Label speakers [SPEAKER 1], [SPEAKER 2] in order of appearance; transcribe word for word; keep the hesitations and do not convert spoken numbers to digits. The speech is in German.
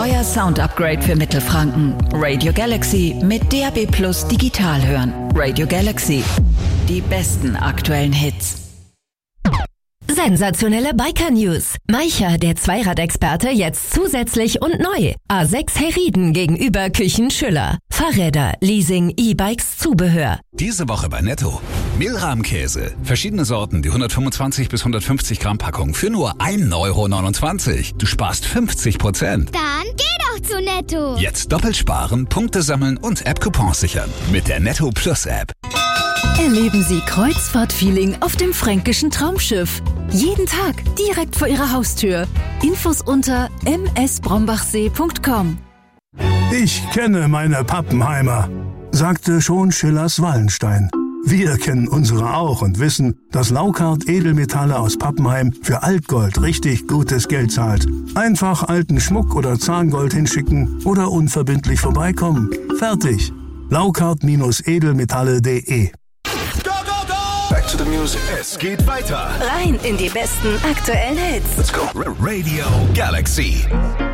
[SPEAKER 1] euer Sound-Upgrade für Mittelfranken. Radio Galaxy mit D A B Plus digital hören. Radio Galaxy. Die besten aktuellen Hits.
[SPEAKER 2] Sensationelle Biker-News. Maicher, der Zweiradexperte, jetzt zusätzlich und neu. A sechs Heriden gegenüber Küchen Schüller. Fahrräder, Leasing, E-Bikes, Zubehör.
[SPEAKER 3] Diese Woche bei Netto. Mehlrahmkäse. Verschiedene Sorten, die hundertfünfundzwanzig bis hundertfünfzig Gramm Packung für nur ein Euro neunundzwanzig. Du sparst fünfzig Prozent.
[SPEAKER 4] Dann geh doch zu Netto.
[SPEAKER 3] Jetzt doppelt sparen, Punkte sammeln und App-Coupons sichern. Mit der Netto Plus App.
[SPEAKER 5] Erleben Sie Kreuzfahrt-Feeling auf dem fränkischen Traumschiff. Jeden Tag direkt vor Ihrer Haustür. Infos unter m s brombachsee punkt com.
[SPEAKER 6] Ich kenne meine Pappenheimer, sagte schon Schillers Wallenstein. Wir kennen unsere auch und wissen, dass Laukart Edelmetalle aus Pappenheim für Altgold richtig gutes Geld zahlt. Einfach alten Schmuck oder Zahngold hinschicken oder unverbindlich vorbeikommen. Fertig. Laukart Edelmetalle punkt de.
[SPEAKER 7] Back to the music. Es geht weiter.
[SPEAKER 2] Rein in die besten aktuellen Hits.
[SPEAKER 7] Let's go. Radio Galaxy.